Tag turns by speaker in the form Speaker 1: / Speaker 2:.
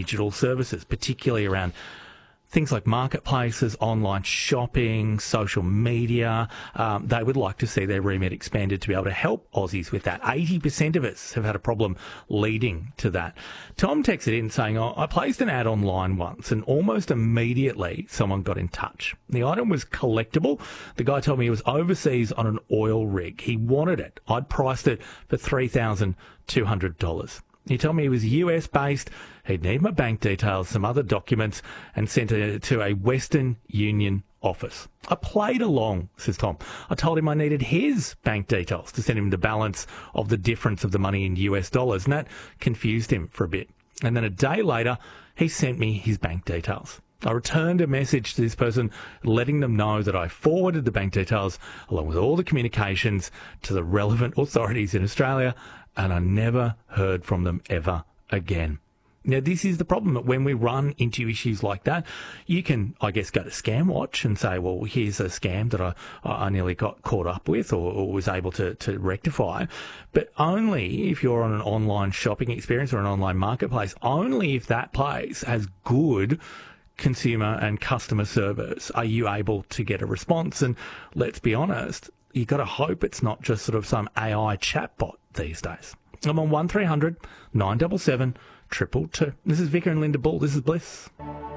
Speaker 1: digital services, particularly around things like marketplaces, online shopping, social media. They would like to see their remit expanded to be able to help Aussies with that. 80% of us have had a problem leading to that. Tom texted in saying, I placed an ad online once and almost immediately someone got in touch. The item was collectible. The guy told me he was overseas on an oil rig. He wanted it. I'd priced it for $3,200. He told me he was US based, he'd need my bank details, some other documents, and sent it to a Western Union office. I played along, says Tom. I told him I needed his bank details to send him the balance of the difference of the money in US dollars, and that confused him for a bit. And then a day later, he sent me his bank details. I returned a message to this person letting them know that I forwarded the bank details along with all the communications to the relevant authorities in Australia, and I never heard from them ever again. Now, this is the problem, that when we run into issues like that, you can, I guess, go to ScamWatch and say, well, here's a scam that I nearly got caught up with or was able to rectify. But only if you're on an online shopping experience or an online marketplace, only if that place has good consumer and customer service are you able to get a response. And let's be honest, you got to hope it's not just sort of some AI chatbot these days. I'm on 1300 977 222. This is Vicar and Linda Bull. This is Bliss.